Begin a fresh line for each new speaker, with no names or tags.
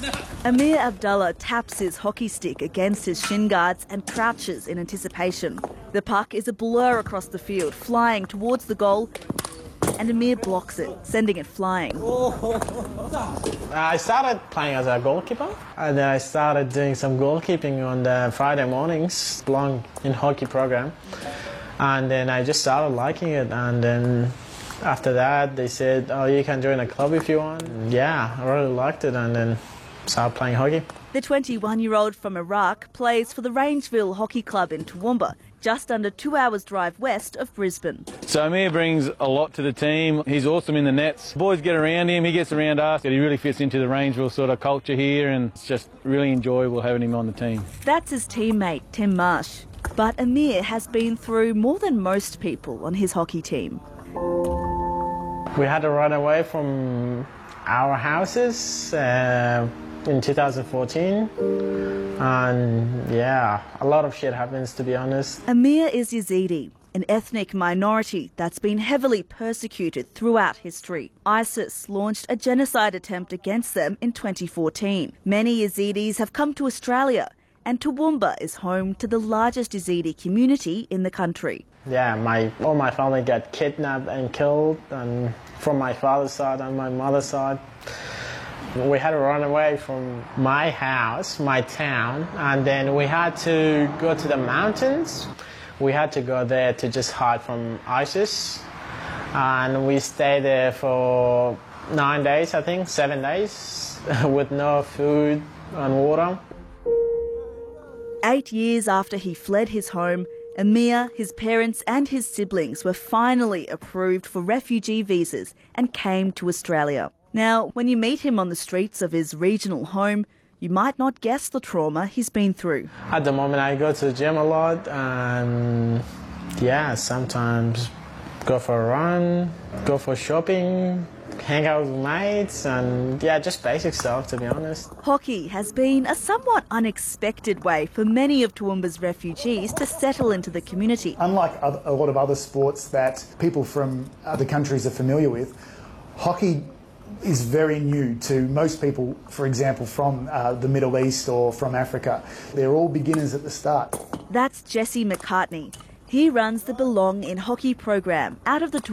Amir Abdullah taps his hockey stick against his shin guards and crouches in anticipation. The puck is a blur across the field, flying towards the goal, and Amir blocks it, sending it flying.
I started playing as a goalkeeper, and then I started doing some goalkeeping on the Friday mornings, belong in hockey program. And then I just started liking it, and then after that they said, oh, you can join a club if you want. And yeah, I really liked it, and then started playing hockey.
The 21-year-old from Iraq plays for the Rangeville Hockey Club in Toowoomba, just under 2 hours drive west of Brisbane.
So Amir brings a lot to the team. He's awesome in the nets. Boys get around him, he gets around us. He really fits into the Rangeville sort of culture here, and it's just really enjoyable having him on the team.
That's his teammate, Tim Marsh. But Amir has been through more than most people on his hockey team.
We had to run away from our houses in 2014, and yeah, a lot of shit happens, to be honest.
Amir is Yazidi, an ethnic minority that's been heavily persecuted throughout history. ISIS launched a genocide attempt against them in 2014. Many Yazidis have come to Australia, and Toowoomba is home to the largest Yazidi community in the country.
Yeah, all my family got kidnapped and killed, and from my father's side and my mother's side. We had to run away from my house, my town, and then we had to go to the mountains. We had to go there to just hide from ISIS, and we stayed there for 9 days, I think, 7 days, with no food and water.
8 years after he fled his home, Amir, his parents and his siblings were finally approved for refugee visas and came to Australia. Now, when you meet him on the streets of his regional home, you might not guess the trauma he's been through.
At the moment, I go to the gym a lot, and yeah, sometimes go for a run, go for shopping, hang out with mates, and yeah, just basic stuff, to be honest.
Hockey has been a somewhat unexpected way for many of Toowoomba's refugees to settle into the community.
Unlike a lot of other sports that people from other countries are familiar with, hockey is very new to most people, for example, from the Middle East or from Africa. They're all beginners at the start.
That's Jesse McCartney. He runs the Belong in Hockey program out of the